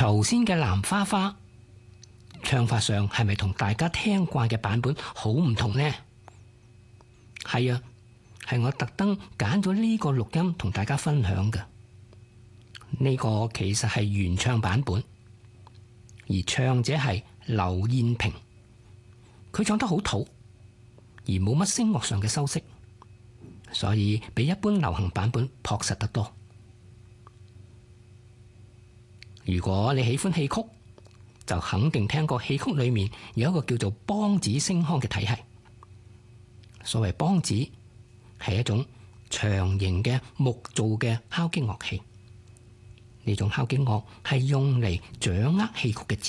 頭先嘅藍花花唱法上係咪同大家聽慣嘅版本好唔同呢？係啊，係我特登揀咗呢個錄音同大家分享嘅。呢個其實係原唱版本，而唱者係劉燕平，佢唱得好土，而冇乜聲樂上嘅修飾，所以比一般流行版本樸實得多。如果你喜歡戲曲，就肯定聽過戲曲裏面有一個叫做梆子聲腔嘅體系。所謂梆子係一種長形嘅木造嘅敲擊樂器，呢種敲擊樂係用嚟掌握戲曲嘅節